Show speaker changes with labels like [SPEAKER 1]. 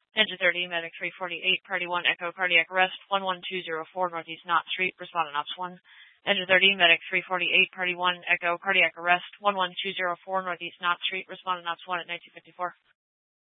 [SPEAKER 1] Engine 30, Medic 348, Party 1, Echo, cardiac arrest, 11204 Northeast Knott Street, respondent Ops 1. Engine 30, Medic 348, Party 1, Echo, cardiac arrest, 11204 Northeast Knott Street, respondent Ops 1 at 1954.